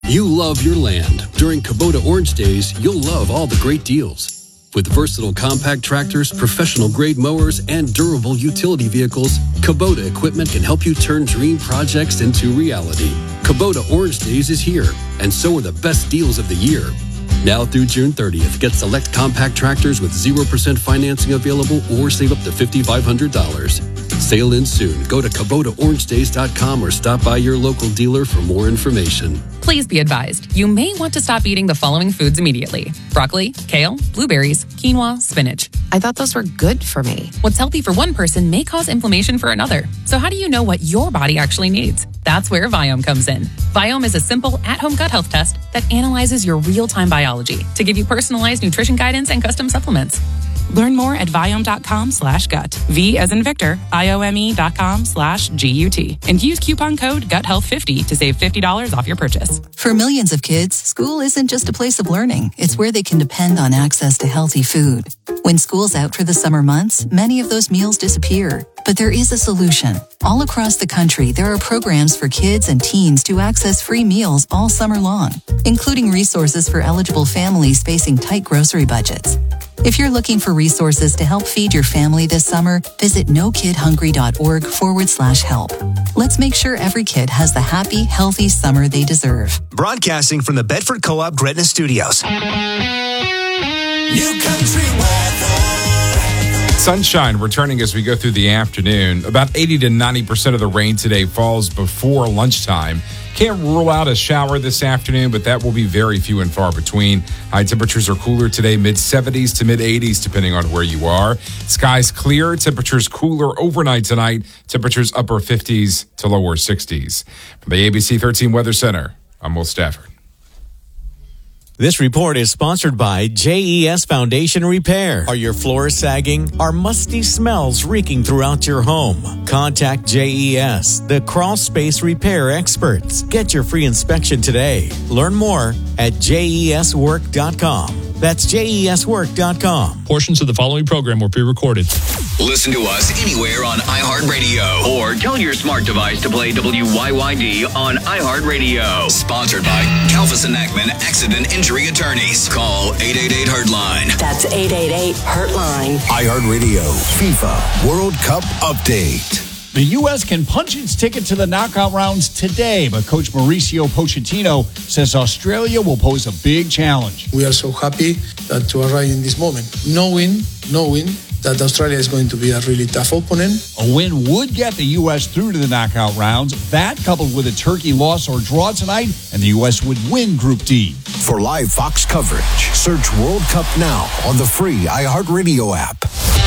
You love your land. During Kubota Orange Days, you'll love all the great deals. With versatile compact tractors, professional-grade mowers, and durable utility vehicles, Kubota equipment can help you turn dream projects into reality. Kubota Orange Days is here, and so are the best deals of the year. Now through June 30th, get select compact tractors with 0% financing available or save up to $5,500. Sale ends soon. Go to KubotaOrangeDays.com or stop by your local dealer for more information. Please be advised, you may want to stop eating the following foods immediately: broccoli, kale, blueberries, quinoa, spinach. I thought those were good for me. What's healthy for one person may cause inflammation for another. So how do you know what your body actually needs? That's where Viome comes in. Viome is a simple at-home gut health test that analyzes your real-time biology to give you personalized nutrition guidance and custom supplements. Learn more at Viome.com/gut. V as in Victor, IOME.com/GUT. And use coupon code GUTHEALTH50 to save $50 off your purchase. For millions of kids, school isn't just a place of learning. It's where they can depend on access to healthy food. When school's out for the summer months, many of those meals disappear. But there is a solution. All across the country, there are programs for kids and teens to access free meals all summer long, including resources for eligible families facing tight grocery budgets. If you're looking for resources to help feed your family this summer, visit nokidhungry.org/help. Let's make sure every kid has the happy, healthy summer they deserve. Broadcasting from the Bedford Co-op Gretna Studios. New Country weather. Sunshine returning as we go through the afternoon. About 80 to 90% of the rain today falls before lunchtime. Can't rule out a shower this afternoon, but that will be very few and far between. High temperatures are cooler today, mid-70s to mid-80s, depending on where you are. Skies clear, temperatures cooler overnight tonight. Temperatures upper 50s to lower 60s. From the ABC 13 Weather Center, I'm Will Stafford. This report is sponsored by JES Foundation Repair. Are your floors sagging? Are musty smells reeking throughout your home? Contact JES, the crawl space repair experts. Get your free inspection today. Learn more at JESwork.com. That's JESwork.com. Portions of the following program were pre-recorded. Listen to us anywhere on iHeartRadio or tell your smart device to play WYYD on iHeartRadio. Sponsored by Calvis and Ackman Accident Injury Attorneys. Call 888-HURT-LINE. That's 888-HURT-LINE. iHeartRadio FIFA World Cup Update. The U.S. can punch its ticket to the knockout rounds today, but Coach Mauricio Pochettino says Australia will pose a big challenge. We are so happy to arrive in this moment, knowing that Australia is going to be a really tough opponent. A win would get the U.S. through to the knockout rounds. That, coupled with a Turkey loss or draw tonight, and the U.S. would win Group D. For live Fox coverage, search World Cup now on the free iHeartRadio app.